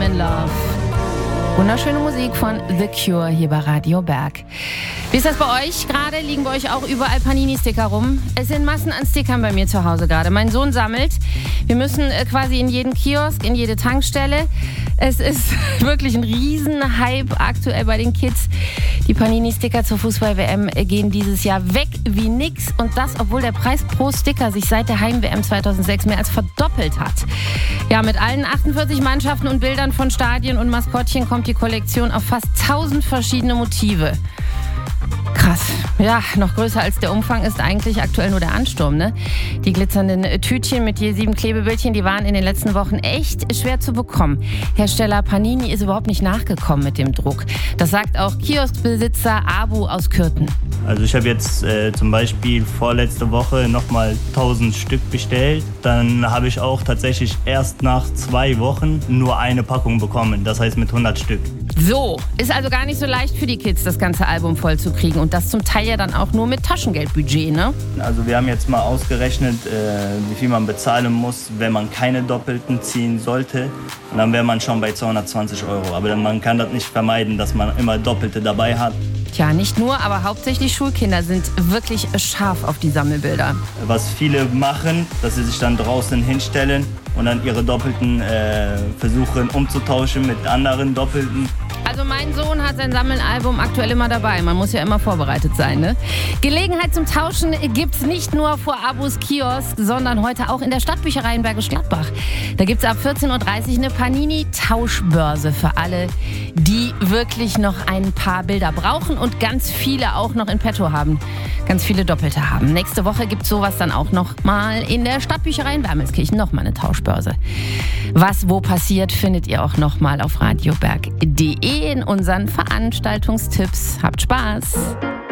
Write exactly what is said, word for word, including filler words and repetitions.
in Love. Wunderschöne Musik von The Cure hier bei Radio Berg. Wie ist das bei euch gerade? Liegen bei euch auch überall Panini-Sticker rum? Es sind Massen an Stickern bei mir zu Hause gerade. Mein Sohn sammelt. Wir müssen äh, quasi in jeden Kiosk, in jede Tankstelle. Es ist wirklich ein Riesenhype aktuell bei den Kids. Die Panini-Sticker zur Fußball-W M gehen dieses Jahr weg wie nix. Und das, obwohl der Preis pro Sticker sich seit der Heim-W M zweitausendsechs mehr als verdoppelt hat. Ja, mit allen achtundvierzig Mannschaften und Bildern von Stadien und Maskottchen kommt die Kollektion auf fast tausend verschiedene Motive. Krass. Ja, noch größer als der Umfang ist eigentlich aktuell nur der Ansturm, ne? Die glitzernden Tütchen mit je sieben Klebebildchen, die waren in den letzten Wochen echt schwer zu bekommen. Hersteller Panini ist überhaupt nicht nachgekommen mit dem Druck. Das sagt auch Kioskbesitzer Abu aus Kürten. Also ich habe jetzt äh, zum Beispiel vorletzte Woche nochmal tausend Stück bestellt. Dann habe ich auch tatsächlich erst nach zwei Wochen nur eine Packung bekommen. Das heißt mit hundert Stück. So, ist also gar nicht so leicht für die Kids, das ganze Album voll zu kriegen. Und das zum Teil ja dann auch nur mit Taschengeldbudget, ne? Also wir haben jetzt mal ausgerechnet, äh, wie viel man bezahlen muss, wenn man keine Doppelten ziehen sollte. Und dann wäre man schon bei zweihundertzwanzig Euro. Aber man kann das nicht vermeiden, dass man immer Doppelte dabei hat. Tja, nicht nur, aber hauptsächlich Schulkinder sind wirklich scharf auf die Sammelbilder. Was viele machen, dass sie sich dann draußen hinstellen und dann ihre Doppelten äh, versuchen umzutauschen mit anderen Doppelten. Also mein Sohn hat sein Sammelalbum aktuell immer dabei. Man muss ja immer vorbereitet sein, ne? Gelegenheit zum Tauschen gibt's nicht nur vor Abus Kiosk, sondern heute auch in der Stadtbücherei in Bergisch Gladbach. Da gibt's ab vierzehn Uhr dreißig eine Panini-Tauschbörse für alle, die wirklich noch ein paar Bilder brauchen und ganz viele auch noch in petto haben. Ganz viele Doppelte haben. Nächste Woche gibt's sowas dann auch noch mal in der Stadtbücherei in Wermelskirchen. Noch mal eine Tauschbörse. Was wo passiert, findet ihr auch noch mal auf radioberg punkt de in unseren Veranstaltungstipps. Habt Spaß!